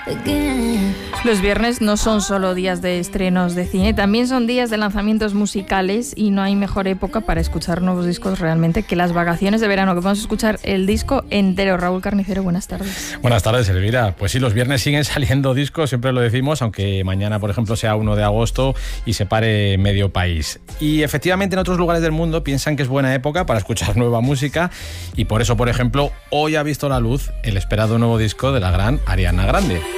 Los viernes no son solo días de estrenos de cine, también son días de lanzamientos musicales y no hay mejor época para escuchar nuevos discos realmente que las vacaciones de verano, que podemos escuchar el disco entero. Raúl Carnicero, buenas tardes. Buenas tardes, Elvira. Pues sí, los viernes siguen saliendo discos, siempre lo decimos, aunque mañana, por ejemplo, sea 1 de agosto y se pare medio país. Y efectivamente en otros lugares del mundo piensan que es buena época para escuchar nueva música y por eso, por ejemplo, hoy ha visto la luz el esperado nuevo disco de la gran Ariana Grande.